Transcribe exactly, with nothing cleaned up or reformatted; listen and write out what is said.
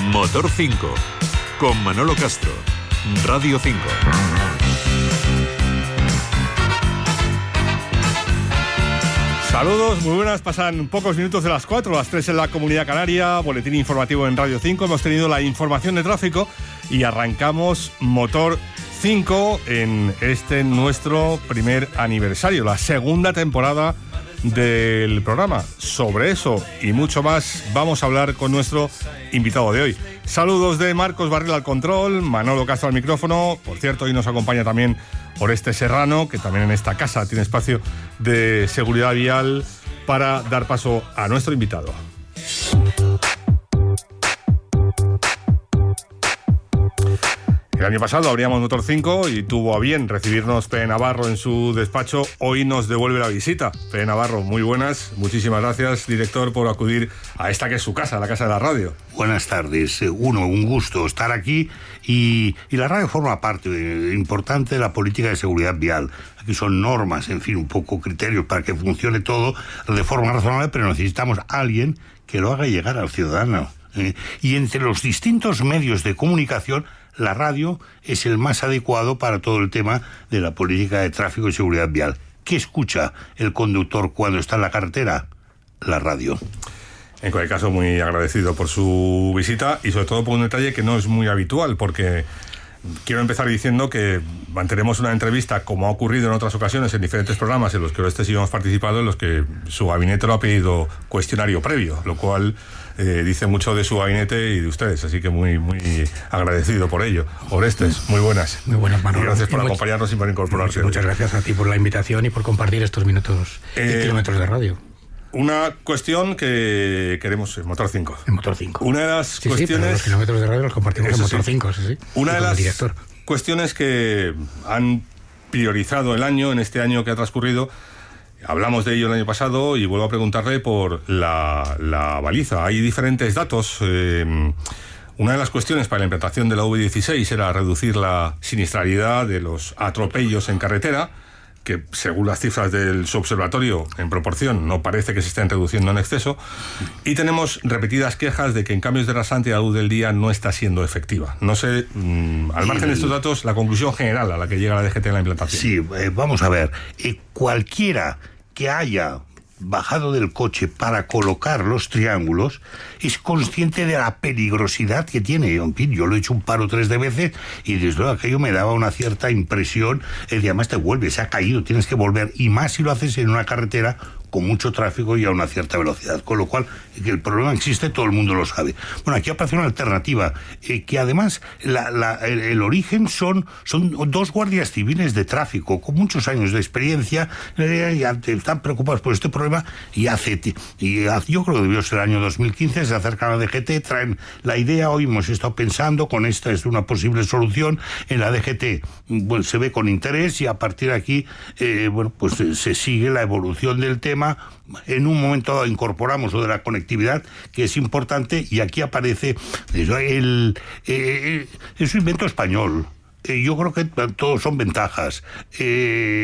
Motor cinco, con Manolo Castro, Radio cinco. Saludos, muy buenas, pasan pocos minutos de las cuatro, las tres en la Comunidad Canaria, boletín informativo en Radio cinco, hemos tenido la información de tráfico y arrancamos Motor cinco en este nuestro primer aniversario, la segunda temporada del programa. Sobre eso y mucho más vamos a hablar con nuestro invitado de hoy. Saludos de Marcos Barril al control, Manolo Castro al micrófono. Por cierto, hoy nos acompaña también Oreste Serrano, que también en esta casa tiene espacio de seguridad vial para dar paso a nuestro invitado. El año pasado abríamos Motor cinco y tuvo a bien recibirnos P. Navarro en su despacho. Hoy nos devuelve la visita. P. Navarro, muy buenas. Muchísimas gracias, director, por acudir a esta que es su casa, la casa de la radio. Buenas tardes. Uno, un gusto estar aquí y, y la radio forma parte importante de la política de seguridad vial. Aquí son normas, en fin, un poco criterios para que funcione todo de forma razonable, pero necesitamos a alguien que lo haga llegar al ciudadano. ¿eh? Y entre los distintos medios de comunicación, la radio es el más adecuado para todo el tema de la política de tráfico y seguridad vial. ¿Qué escucha el conductor cuando está en la carretera? La radio. En cualquier caso, muy agradecido por su visita y sobre todo por un detalle que no es muy habitual, porque quiero empezar diciendo que mantenemos una entrevista, como ha ocurrido en otras ocasiones en diferentes programas en los que Orestes y yo hemos participado, en los que su gabinete lo ha pedido cuestionario previo, lo cual eh, dice mucho de su gabinete y de ustedes, así que muy muy agradecido por ello. Orestes, muy buenas. Muy buenas, Manolo. Y gracias por y acompañarnos y por incorporarse. Muchas, muchas gracias a ti por la invitación y por compartir estos minutos eh, y kilómetros de radio. Una cuestión que queremos en Motor cinco. En Motor cinco. Una de las sí, cuestiones... Sí, los kilómetros de radio los compartimos en Motor sí. cinco, sí, sí. Una de las director. cuestiones que han priorizado el año, en este año que ha transcurrido, hablamos de ello el año pasado y vuelvo a preguntarle por la, la baliza. Hay diferentes datos. Eh, una de las cuestiones para la implantación de la V dieciséis era reducir la siniestralidad de los atropellos en carretera, que según las cifras del subobservatorio, en proporción, no parece que se estén reduciendo en exceso, y tenemos repetidas quejas de que en cambios de rasante la luz del día no está siendo efectiva. No sé, mmm, al margen de estos datos, la conclusión general a la que llega la D G T en la implantación. Sí, eh, vamos a ver, eh, cualquiera que haya bajado del coche para colocar los triángulos es consciente de la peligrosidad que tiene. En fin, yo lo he hecho un par o tres de veces y desde luego aquello me daba una cierta impresión eh, de además te vuelve, se ha caído, tienes que volver, y más si lo haces en una carretera con mucho tráfico y a una cierta velocidad, con lo cual que el problema existe, todo el mundo lo sabe. Bueno, aquí aparece una alternativa, eh, que además la, la, el, el origen son, son dos guardias civiles de tráfico con muchos años de experiencia, eh, ya están preocupados por este problema y hace, y yo creo que debió ser el año dos mil quince, se acercan a la D G T, traen la idea, hoy hemos estado pensando, con esta es una posible solución, en la D G T bueno, se ve con interés y a partir de aquí, eh, bueno, pues eh, se sigue la evolución del tema. En un momento dado incorporamos lo de la conectividad, que es importante, y aquí aparece el, eh, es un invento español. Eh, yo creo que todos son ventajas. Eh,